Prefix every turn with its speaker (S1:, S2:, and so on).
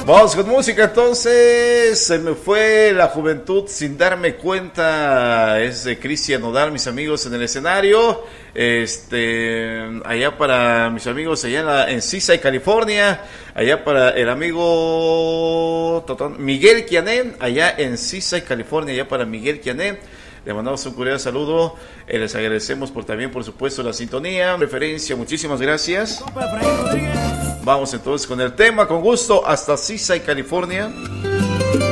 S1: Vamos con música entonces. Se me fue la juventud sin darme cuenta. Es de Cristian Nodal, mis amigos en el escenario. Allá para mis amigos allá en Seaside, California. Allá para el amigo Miguel Quiané, allá en Seaside, California. Allá para Miguel Quiané. Le mandamos un cordial saludo. Les agradecemos también, por supuesto, la sintonía, referencia. Muchísimas gracias. Vamos entonces con el tema, con gusto, hasta Seaside, California.